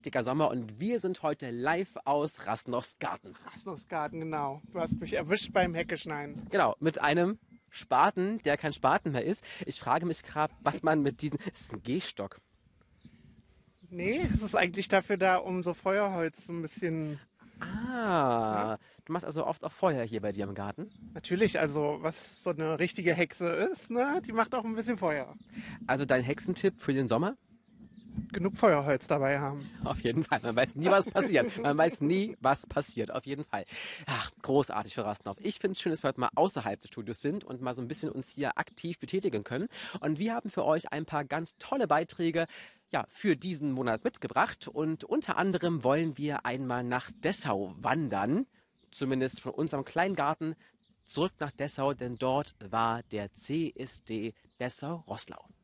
dicker Sommer und wir sind heute live aus Rasnows Garten. Rasnows Garten, genau. Du hast mich erwischt beim Heckeschneiden. Genau, mit einem Spaten, der kein Spaten mehr ist. Ich frage mich gerade, was man mit diesen... Es ist ein Gehstock. Nee, es ist eigentlich dafür da, um so Feuerholz so ein bisschen... Ah, du machst also oft auch Feuer hier bei dir im Garten. Natürlich, also was so eine richtige Hexe ist, ne, die macht auch ein bisschen Feuer. Also dein Hexentipp für den Sommer? Genug Feuerholz dabei haben. Auf jeden Fall. Man weiß nie, was passiert. Man weiß nie, was passiert. Auf jeden Fall. Ach, großartig für Rasnov. Ich finde es schön, dass wir heute mal außerhalb des Studios sind und mal so ein bisschen uns hier aktiv betätigen können. Und wir haben für euch ein paar ganz tolle Beiträge für diesen Monat mitgebracht. Und unter anderem wollen wir einmal nach Dessau wandern. Zumindest von unserem kleinen Garten zurück nach Dessau, denn dort war der CSD Dessau-Roßlau.